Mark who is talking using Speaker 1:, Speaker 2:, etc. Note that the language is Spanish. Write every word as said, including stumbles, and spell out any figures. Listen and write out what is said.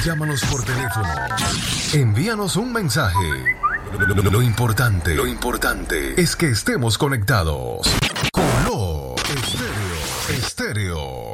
Speaker 1: Llámanos por teléfono. Envíanos un mensaje. Lo, lo- lo importante, lo importante es que estemos conectados. Color Estéreo. Estéreo.